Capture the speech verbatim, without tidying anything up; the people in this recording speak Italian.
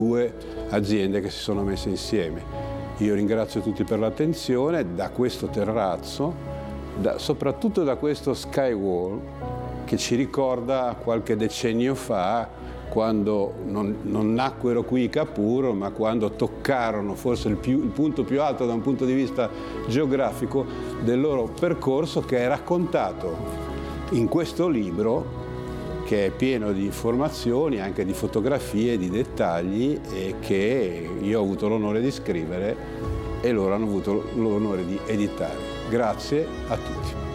due aziende che si sono messe insieme. Io ringrazio tutti per l'attenzione. Da questo terrazzo, da, soprattutto da questo skywall che ci ricorda qualche decennio fa, quando non, non nacquero qui i Cavour, ma quando toccarono forse il, più, il punto più alto da un punto di vista geografico del loro percorso, che è raccontato in questo libro, che è pieno di informazioni, anche di fotografie, di dettagli, e che io ho avuto l'onore di scrivere e loro hanno avuto l'onore di editare. Grazie a tutti.